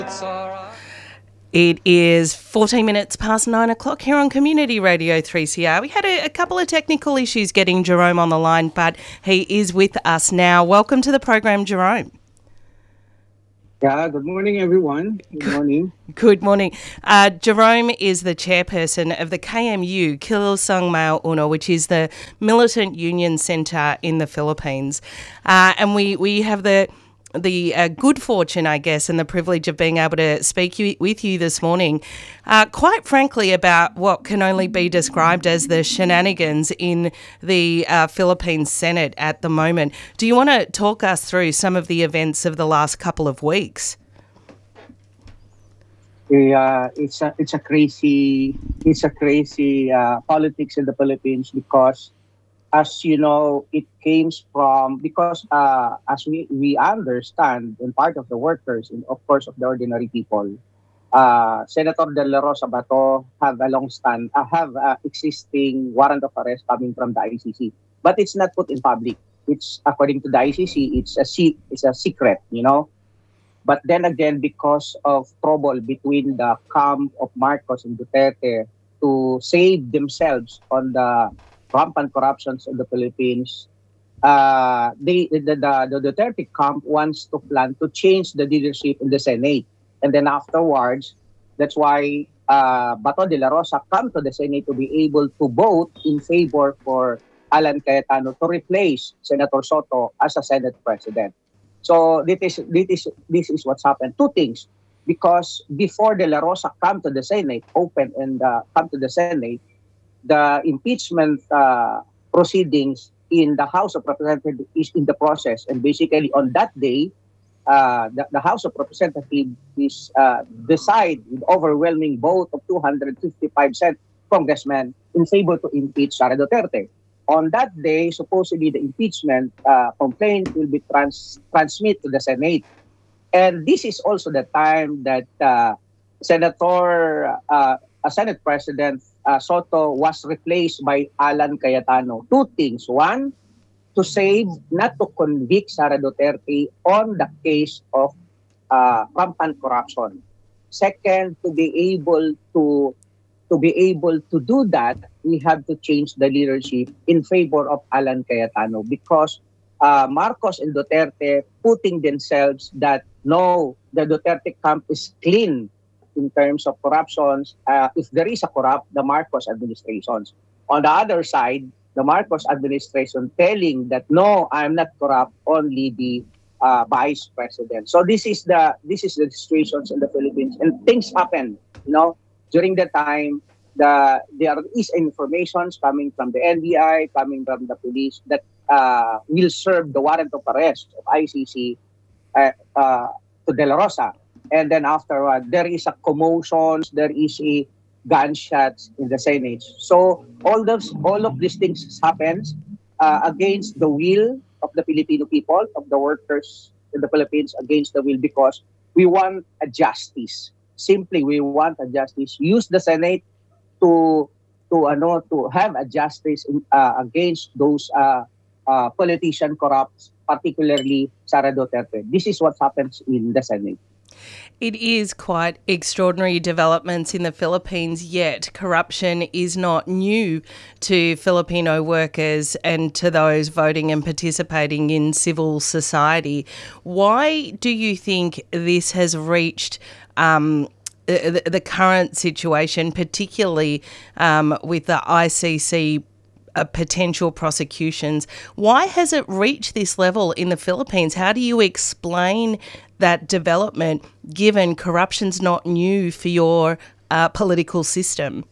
It is 14 minutes past 9 o'clock here on Community Radio 3CR. We had a couple of technical issues getting Jerome on the line, but he is with us now. Welcome to the program, Jerome. Yeah, good morning, everyone. Good morning. Good morning. Jerome is the chairperson of the KMU, Kilusang Mao Uno, which is the militant union centre in the Philippines. And we have the good fortune, I guess, and the privilege of being able to speak with you this morning, quite frankly, about what can only be described as the shenanigans in the Philippine Senate at the moment. Do you want to talk us through some of the events of the last couple of weeks? It's a crazy politics in the Philippines because, as you know, it came from because as we understand, and part of the workers and of course of the ordinary people, Senator De La Rosa Bato have existing warrant of arrest coming from the ICC, but it's not put in public. It's according to the ICC, it's a secret, you know. But then again, because of trouble between the camp of Marcos and Duterte to save themselves on the rampant corruptions in the Philippines, the Duterte camp wants to plan to change the leadership in the Senate. And then afterwards, that's why Bato de la Rosa come to the Senate to be able to vote in favor for Alan Cayetano to replace Senator Soto as a Senate President. So this is what's happened. Two things. Because before De La Rosa come to the Senate, open and come to the Senate, the impeachment proceedings in the House of Representatives is in the process. And basically on that day, the House of Representatives is decide with overwhelming vote of 255 congressmen in favor to impeach Sara Duterte. On that day, supposedly the impeachment complaint will be transmitted to the Senate. And this is also the time that Senate President Soto was replaced by Alan Cayetano. Two things. One, to save, not to convict Sara Duterte on the case of rampant corruption. Second, to be able to do that, we have to change the leadership in favor of Alan Cayetano because Marcos and Duterte putting themselves that no, the Duterte camp is clean in terms of corruptions. If there is a corrupt, the Marcos administrations. On the other side, the Marcos administration telling that no, I'm not corrupt, only the vice president. So this is the situations in the Philippines, and things happen. You know, during the time, there is information coming from the NBI, coming from the police that will serve the warrant of arrest of ICC to De La Rosa. And then afterward, there is a commotion, there is a gunshots in the Senate. So all of these things happens against the will of the Filipino people, of the workers in the Philippines, against the will because we want a justice. Simply, we want a justice. Use the Senate to have a justice against those politician corrupts, particularly Sara Duterte. This is what happens in the Senate. It is quite extraordinary developments in the Philippines, yet corruption is not new to Filipino workers and to those voting and participating in civil society. Why do you think this has reached the current situation, particularly with the ICC potential prosecutions? Why has it reached this level in the Philippines? How do you explain that development, given corruption's not new for your political system?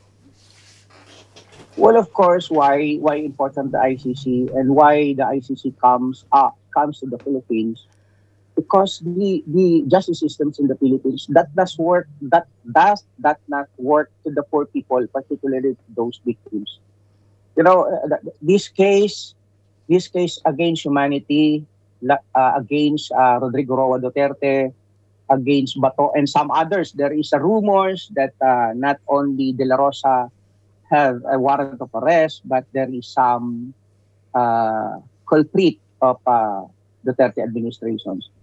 Well, of course, why important the ICC and why the ICC comes to the Philippines? Because the justice systems in the Philippines that does not work to the poor people, particularly those victims. You know, this case against humanity, against Rodrigo Roa Duterte, against Bato and some others. There is a rumors that not only De La Rosa have a warrant of arrest, but there is some culprit of Duterte administrations.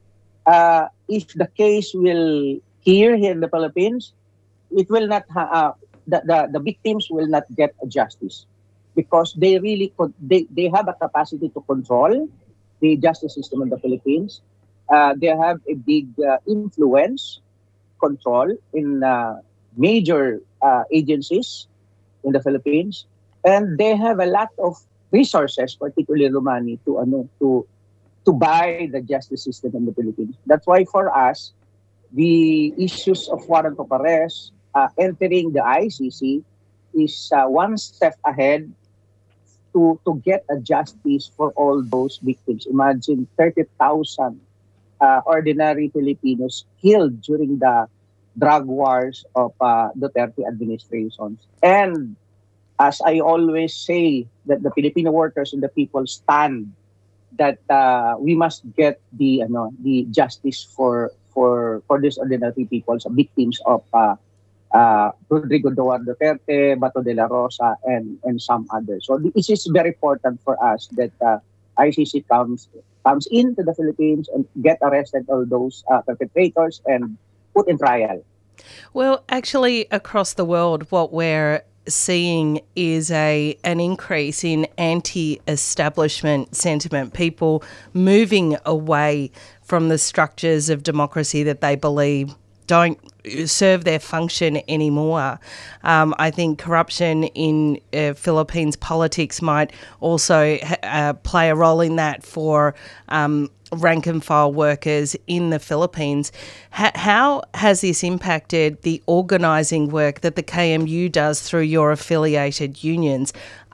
if the case will here in the Philippines, it will not the victims will not get a justice because they really they have a capacity to control the justice system in the Philippines. They have a big influence control in major agencies in the Philippines, and they have a lot of resources, particularly Romani, to buy the justice system in the Philippines. That's why for us, the issues of warrant of arrest entering the ICC is one step ahead to get a justice for all those victims. Imagine 30,000 ordinary Filipinos killed during the drug wars of Duterte administrations. And as I always say, that the Filipino workers and the people stand that we must get the justice for these ordinary people, so victims of Rodrigo Duterte, Bato de la Rosa, and some others. So it is very important for us that ICC comes into the Philippines and get arrested all those perpetrators and put in trial. Well, actually, across the world, what we're seeing is an increase in anti-establishment sentiment, people moving away from the structures of democracy that they believe don't serve their function anymore. I think corruption in Philippines politics might also play a role in that for rank and file workers in the Philippines. How has this impacted the organising work that the KMU does through your affiliated unions?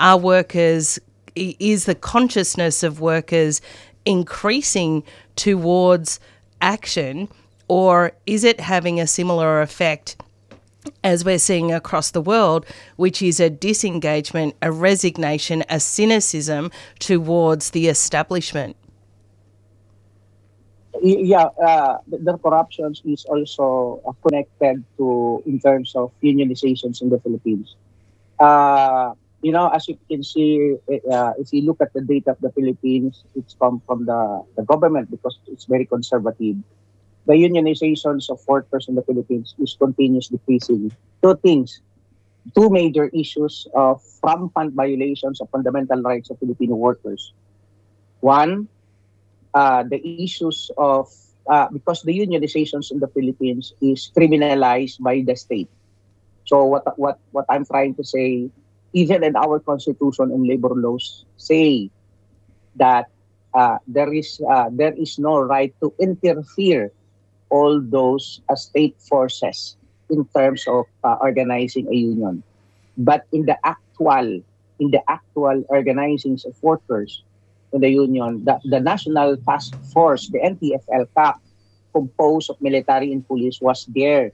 Is the consciousness of workers increasing towards action, or is it having a similar effect as we're seeing across the world, which is a disengagement, a resignation, a cynicism towards the establishment? Yeah, the corruption is also connected to in terms of unionizations in the Philippines. As you can see, if you look at the data of the Philippines, it's come from the government because it's very conservative. The unionizations of workers in the Philippines is continuously decreasing. Two major issues of rampant violations of fundamental rights of Filipino workers. One, the issues of because the unionizations in the Philippines is criminalized by the state. So what I'm trying to say, even in our constitution and labor laws say that there is no right to interfere all those state forces in terms of organizing a union. But in the actual organizings of workers in the union, the National Task Force, the NTFL-CAC, composed of military and police, was there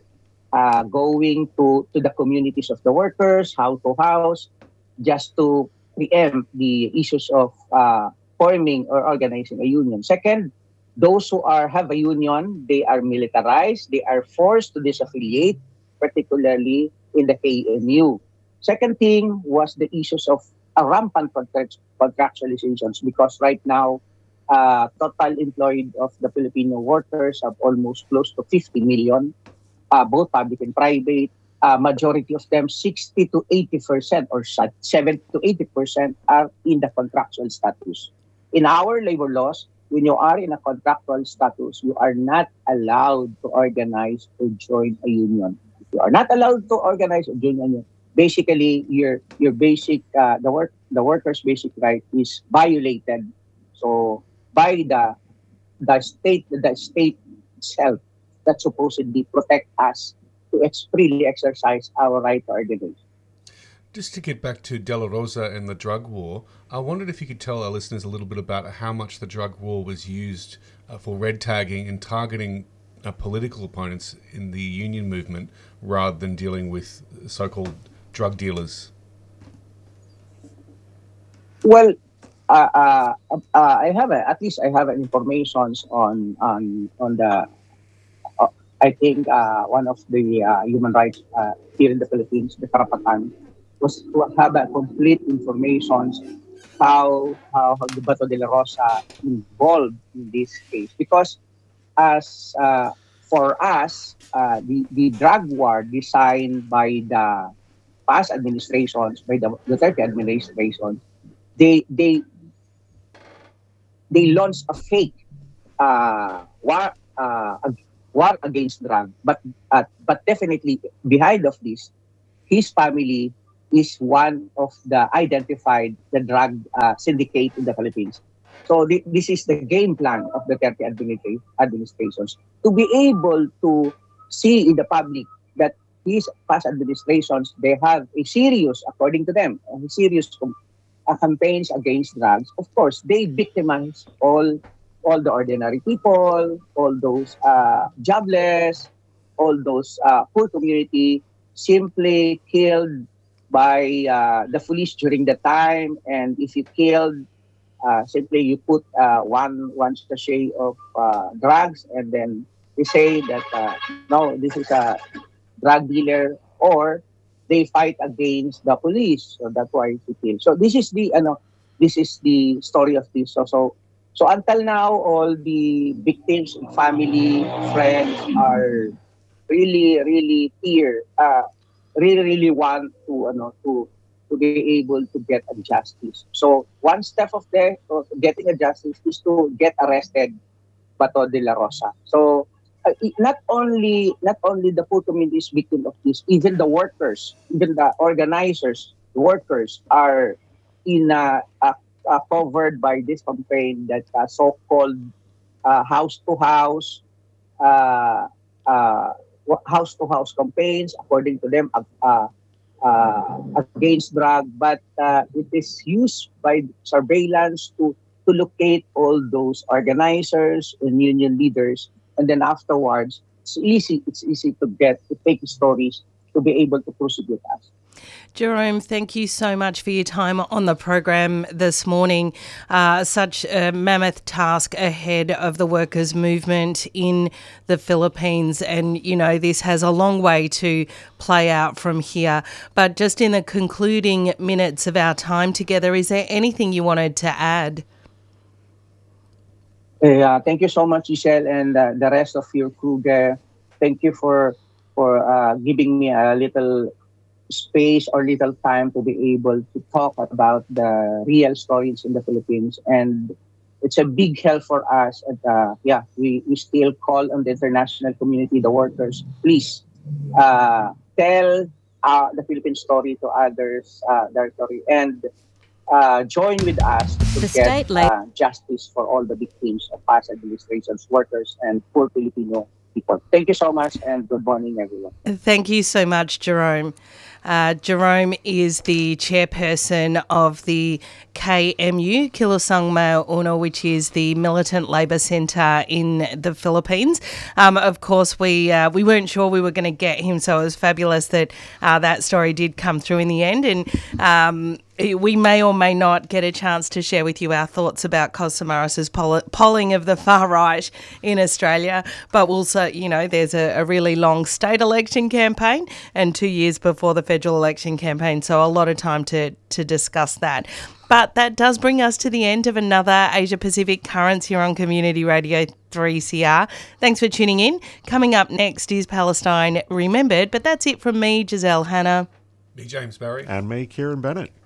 going to the communities of the workers, house to house, just to preempt the issues of forming or organizing a union. Second, those who have a union, they are militarized, they are forced to disaffiliate, particularly in the KMU. Second thing was the issues of rampant contractualizations, because right now, total employed of the Filipino workers have almost close to 50 million, both public and private. Majority of them, 60 to 80% or 70 to 80% are in the contractual status. In our labor laws, when you are in a contractual status, you are not allowed to organize or join a union. If you are not allowed to organize or join a union, basically your basic the workers' basic right is violated. So by the state itself that supposedly protect us to freely exercise our right to organize. Just to get back to De La Rosa and the drug war, I wondered if you could tell our listeners a little bit about how much the drug war was used for red tagging and targeting political opponents in the union movement rather than dealing with so-called drug dealers. Well, I have at least I have information on the I think one of the human rights here in the Philippines, the Karapatan, was to have a complete information how the Bato de la Rosa involved in this case, because as for us, the drug war designed by the past administrations, by the Duterte administration, they they they launched a fake war war against drug. But definitely behind of this, his family is one of the identified the drug syndicate in the Philippines. So this is the game plan of the Duterte administrations to be able to see in the public that these past administrations they have a serious, according to them, a serious campaigns against drugs. Of course, they victimize all the ordinary people, all those jobless, all those poor community simply killed by the police during the time. And if you killed, simply you put one sachet of drugs, and then they say that no, this is a drug dealer, or they fight against the police. So that's why he killed. So this is the story of this. So until now, all the victims, family, friends are really, really here. Really want to to be able to get a justice. So one step of getting a justice is to get arrested Bato de la Rosa. So not only the poor community is victim of this, even the workers, even the organizers, the workers are in covered by this campaign that so-called house to house uh, uh, house to house campaigns, according to them, against drug, but it is used by surveillance to locate all those organizers and union leaders, and then afterwards, it's easy to take stories to be able to prosecute us. Jerome, thank you so much for your time on the program this morning. Such a mammoth task ahead of the workers' movement in the Philippines. And, you know, this has a long way to play out from here. But just in the concluding minutes of our time together, is there anything you wanted to add? Thank you so much, Giselle, and the rest of your crew there. Thank you for giving me a little space or little time to be able to talk about the real stories in the Philippines. And it's a big help for us. And we still call on the international community, the workers, please tell the Philippine story to others, their story, and join with us to get justice for all the victims of past administrations, workers, and poor Filipino people. Thank you so much, and good morning, everyone. Thank you so much, Jerome. Jerome is the chairperson of the KMU, Kilusang Mao Uno, which is the militant labour centre in the Philippines. Of course, we weren't sure we were going to get him, so it was fabulous that that story did come through in the end. And we may or may not get a chance to share with you our thoughts about Kos Samaras' polling of the far right in Australia. But also, you know, there's a really long state election campaign and 2 years before the federal election campaign. So a lot of time to discuss that. But that does bring us to the end of another Asia Pacific Currents here on Community Radio 3CR. Thanks for tuning in. Coming up next is Palestine Remembered. But that's it from me, Giselle Hanna. Me, James Barry. And me, Kieran Bennett.